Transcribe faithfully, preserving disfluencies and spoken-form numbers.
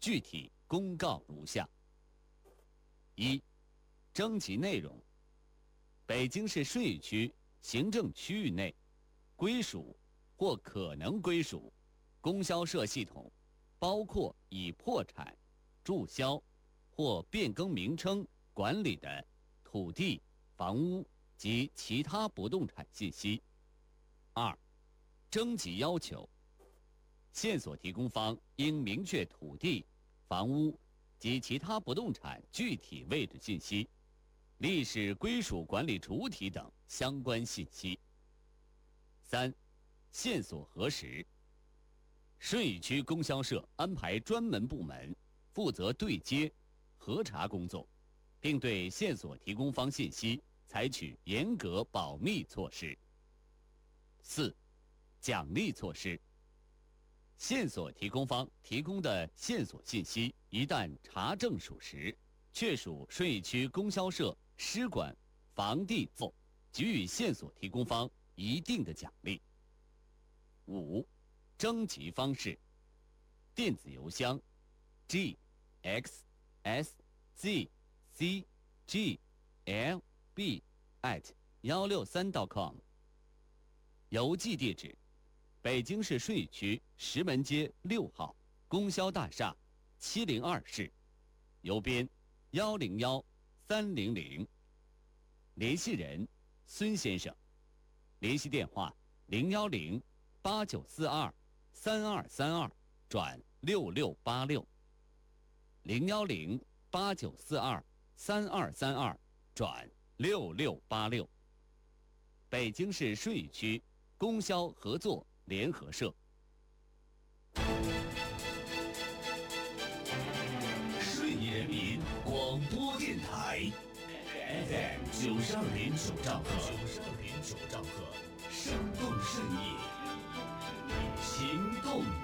具体公告如下：一、征集内容。北京市顺义区行政区域内归属或可能归属供销社系统，包括已破产、注销或变更名称管理的土地、房屋及其他不动产信息。二、征集要求。线索提供方应明确土地、房屋及其他不动产具体位置信息、历史归属管理主体等相关信息。三、线索核实。顺义区供销社安排专门部门负责对接、核查工作，并对线索提供方信息采取严格保密措施。四、奖励措施。线索提供方提供的线索信息一旦查证属实，确属顺义区供销社施管房地后，给予线索提供方一定的奖励。五、征集方式。电子邮箱 g x s z c g l b at 一六三 点 com。邮寄地址：北京市顺义区石门街六号供销大厦七零二室，邮编幺零幺三零零。联系人：孙先生。联系电话：零幺零八九四二三二三二转六六八六。零幺零八九四二三二三二转六六八六。北京市顺义区供销合作联合社。 顺义人民广播电台 F M 九十二点九兆赫，九十二点九兆赫，生动顺义，行动